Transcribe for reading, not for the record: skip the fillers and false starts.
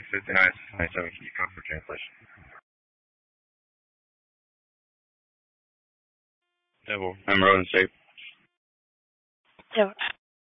659 27 key code for translation. Devil, I'm rolling safe. So